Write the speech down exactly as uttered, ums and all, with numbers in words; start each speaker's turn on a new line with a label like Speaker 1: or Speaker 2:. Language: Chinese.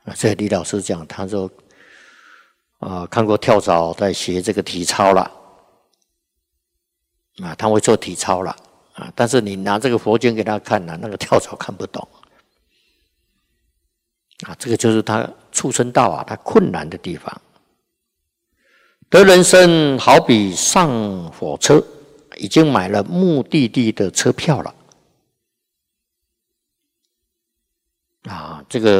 Speaker 1: 啊，这李老师讲，他说啊，看过跳蚤在学这个体操了，啊，他会做体操了，啊，但是你拿这个佛经给他看呢，那个跳蚤看不懂，啊，这个就是他畜生道啊，他困难的地方。得人身好比上火车，已经买了目的地的车票了，啊，这个。